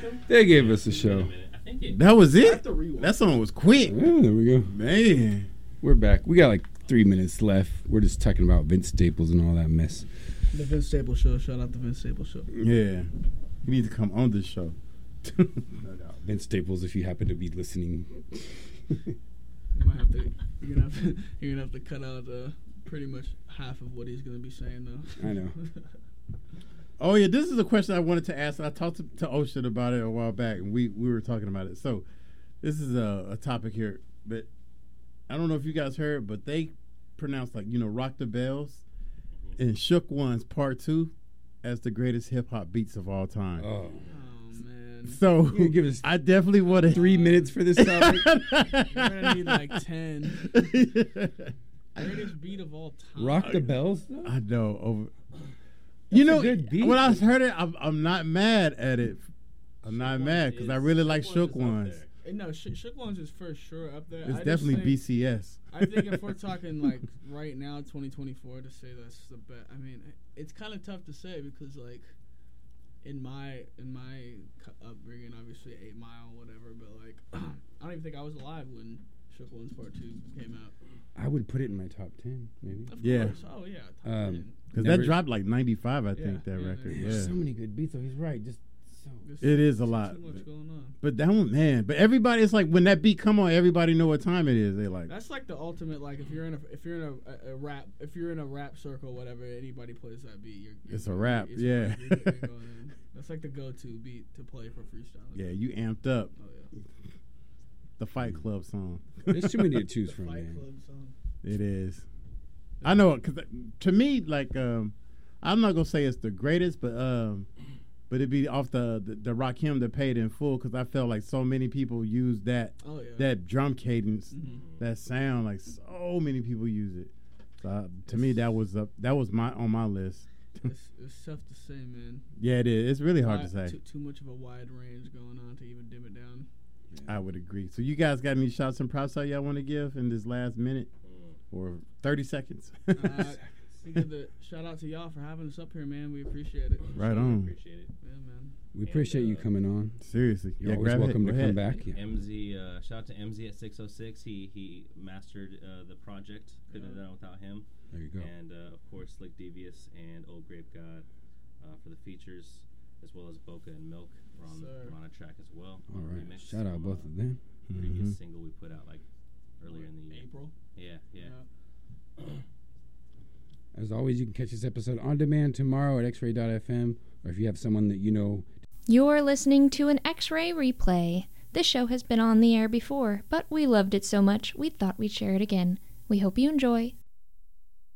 They gave us a show. That was I it? have to rewind. That song was quick. Oh, there we go. Man. We're back. We got like 3 minutes left. We're just talking about Vince Staples and all that mess. The Vince Staples Show. Shout out the Vince Staples Show. Yeah. You need to come on this show. No doubt. Vince Staples, if you happen to be listening. You might have to. You're gonna have to cut out pretty much half of what he's gonna be saying though. I know. Oh, yeah, this is a question I wanted to ask. I talked to Ocean about it a while back, and we were talking about it. So this is a topic here, but I don't know if you guys heard, but they pronounced, like, Rock the Bells and Shook Ones Part 2 as the greatest hip-hop beats of all time. Oh. Man. So You give us I definitely want to 3 minutes for this topic. We're gonna need like 10. Greatest beat of all time. Rock the Bells? I know. That's a good beat. When I heard it, I'm not mad at it. I'm not mad because I really like Shook Ones. No, Shook Ones is for sure up there. It's I definitely just think, BCS. I think if we're talking like right now, 2024, to say that's the best. I mean, it's kind of tough to say because like in my upbringing, obviously 8 Mile, whatever. But like, I don't even think I was alive when Shook Ones Part 2 came out. I would put it in my top 10, maybe. Of Yeah. course. Oh yeah. Top 10. Because Never- that dropped like 95, I think, Yeah, that yeah, record. there's Yeah. So many good beats, though. He's right. Just so. It is a Too lot. much going on. But that one, man. But everybody, it's like when that beat come on, everybody know what time it is. They like, That's like the ultimate. Like if you're in a rap circle, whatever, anybody plays that beat, you're It's a rap, yeah. you're going in. That's like the go-to beat to play for freestyle. yeah, you amped up. Oh yeah. The Fight Club song. There's too many to choose from, Fight man. Club song. It is. I know, because to me, like, I'm not gonna say it's the greatest, but it'd be off the Rakim that Paid in Full, because I felt like so many people use that Oh yeah. that drum cadence, Mhm. that sound, like so many people use it. So to me, that was on my list. It's tough to say, man. Yeah, it is. It's really hard to say. Too much of a wide range going on to even dim it down. I would agree. So you guys got any shots and props out y'all want to give in this last minute or 30 seconds? We give the shout out to y'all for having us up here, man. We appreciate it. Right on. Appreciate it. Yeah, man. We appreciate you coming on. Seriously. You're always grab it. welcome to Go come ahead. back. Yeah. MZ, shout out to MZ at 606. He mastered the project. Couldn't have done it without him. There you go. And of course, Slick Devious and Old Grape God for the features, as well as Boca and Milk were on a track as well. All right. Remix Shout out from, both of them. Previous single we put out like earlier in the year. April. Yeah. As always, you can catch this episode on demand tomorrow at xray.fm, or if you have someone that you know. You're listening to an X-Ray replay. This show has been on the air before, but we loved it so much we thought we'd share it again. We hope you enjoy.